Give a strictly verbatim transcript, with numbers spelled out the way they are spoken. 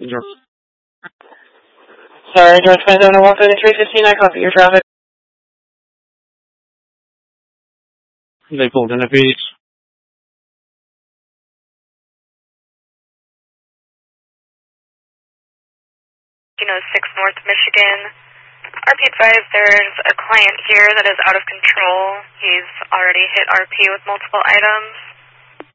You're... Sorry, George twenty-seven oh one fifty-three fifteen, I copy your traffic. They pulled in a beach. You know, six North Michigan. R P advised there's a client here that is out of control. He's already hit R P with multiple items.